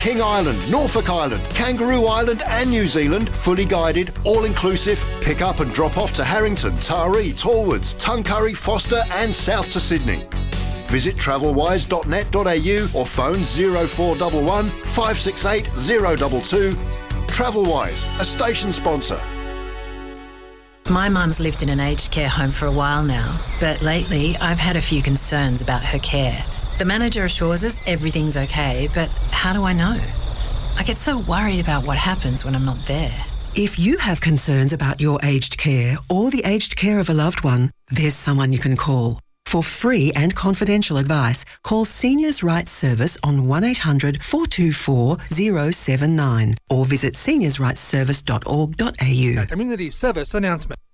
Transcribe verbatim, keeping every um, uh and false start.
King Island, Norfolk Island, Kangaroo Island and New Zealand, fully guided, all-inclusive, pick up and drop off to Harrington, Taree, Tallwoods, Tuncurry, Foster and south to Sydney. Visit travelwise dot net dot a u or phone zero four one one, five six eight, zero two two. Travelwise, a station sponsor. My mum's lived in an aged care home for a while now, but lately I've had a few concerns about her care. The manager assures us everything's okay, but how do I know? I get so worried about what happens when I'm not there. If you have concerns about your aged care or the aged care of a loved one, there's someone you can call. For free and confidential advice, call Seniors Rights Service on one eight hundred, four two four, zero seven nine or visit seniors rights service dot org dot a u. Community Service Announcement.